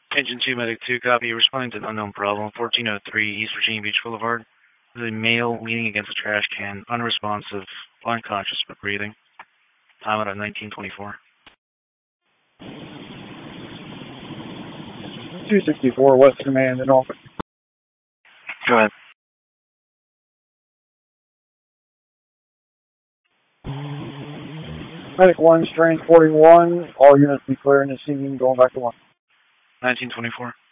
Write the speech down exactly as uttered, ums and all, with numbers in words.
Engine two, Medic two, copy. Responding to an unknown problem. fourteen oh three East Virginia Beach Boulevard. There's a male leaning against a trash can, unresponsive, unconscious but breathing. Time out at nineteen twenty-four. two sixty-four, West Command, in office. Go ahead. Medic one, Strange forty-one. All units be clearing the scene, going back to one. nineteen twenty-four.